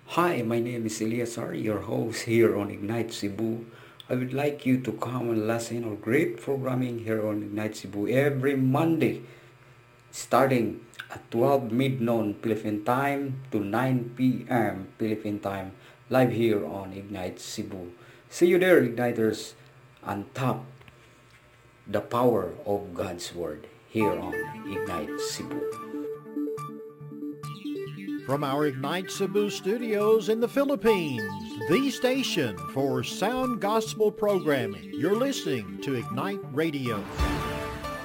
Hi, my name is Eliasar, your host here on Ignite Cebu. I would like you to come and listen to great programming here on Ignite Cebu every Monday, starting at 12 midnoon Philippine time to 9 p.m. Philippine time, live here on Ignite Cebu. See you there, Igniters, and tap the power of God's Word here on Ignite Cebu. From our Ignite Cebu studios in the Philippines, the station for sound gospel programming, you're listening to Ignite Radio.